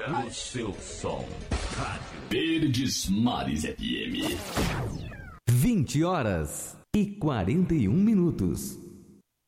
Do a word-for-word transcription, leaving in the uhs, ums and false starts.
O seu som. Rádio Verdes Mares F M. vinte horas e quarenta e um minutos.